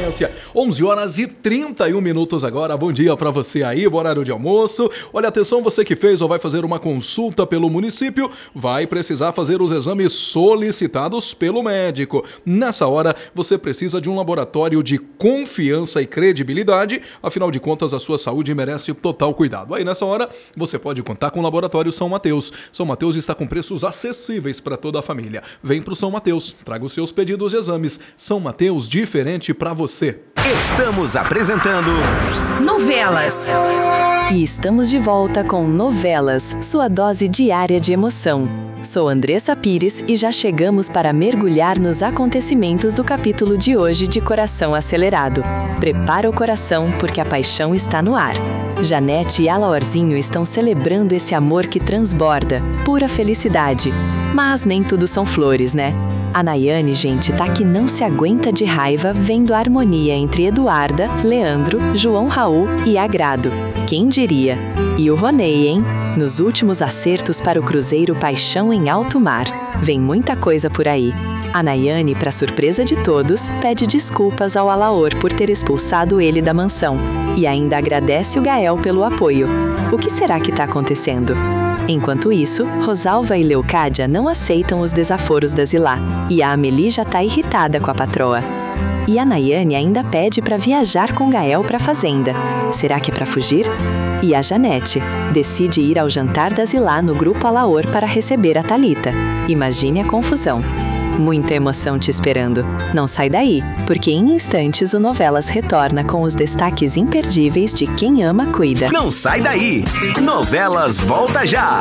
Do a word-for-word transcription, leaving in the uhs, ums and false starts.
audiência. onze horas e trinta e um minutos agora. Bom dia pra você aí, bom horário de almoço. Olha, atenção, você que fez ou vai fazer uma consulta pelo município, vai precisar fazer os exames solicitados pelo médico. Nessa hora, você precisa de um laboratório de confiança e credibilidade. Afinal de contas, a sua saúde merece total cuidado. Aí, nessa hora, você pode contar com o Laboratório São Mateus. São Mateus está com preços acessíveis para toda a família. Vem pro São Mateus, traga os seus pedidos de exames. São Mateus, diferente para você. Estamos apresentando Novelas. E estamos de volta com Novelas, sua dose diária de emoção. Sou Andressa Pires e já chegamos para mergulhar nos acontecimentos do capítulo de hoje de Coração Acelerado. Prepara o coração porque a paixão está no ar. Janete e Alaorzinho estão celebrando esse amor que transborda, pura felicidade. Mas nem tudo são flores, né? A Nayane, gente, tá que não se aguenta de raiva vendo a harmonia entre Eduarda, Leandro, João Raul e Agrado. Quem diria? E o Ronei, hein? Nos últimos acertos para o Cruzeiro Paixão em Alto Mar. Vem muita coisa por aí. A Nayane, para surpresa de todos, pede desculpas ao Alaor por ter expulsado ele da mansão. E ainda agradece o Gael pelo apoio. O que será que tá acontecendo? Enquanto isso, Rosalva e Leucádia não aceitam os desaforos da Zilá, e a Amélie já tá irritada com a patroa. E a Nayane ainda pede para viajar com Gael para a fazenda. Será que é para fugir? E a Janete decide ir ao jantar da Zilá no grupo Alaor para receber a Thalita. Imagine a confusão. Muita emoção te esperando. Não sai daí, porque em instantes o Novelas retorna com os destaques imperdíveis de Quem Ama Cuida. Não sai daí! Novelas volta já!